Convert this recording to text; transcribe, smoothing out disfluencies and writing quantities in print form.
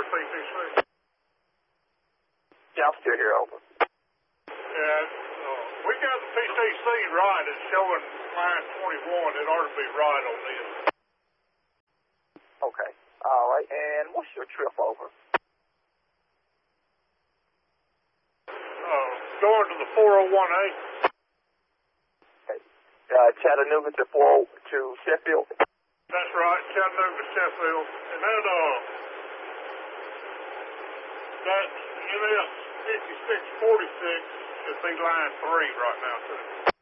PTC. Yeah, I'm still here, over. Yeah, we got the PTC right. It's showing line 21. It ought to be right on this. Okay. All right. And what's your trip over? Going to the 401A. Okay. Chattanooga to Sheffield? That's right, Chattanooga, Sheffield. And then, that NS 5646 should be line 3 right now, too.